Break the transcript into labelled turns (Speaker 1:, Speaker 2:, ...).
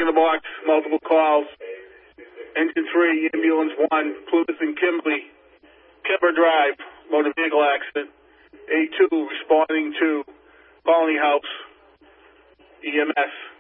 Speaker 1: in the box, multiple calls. Engine 3, ambulance 1, Plymouth and Kimber Drive, motor vehicle accident. A2 responding to Colony House, EMS.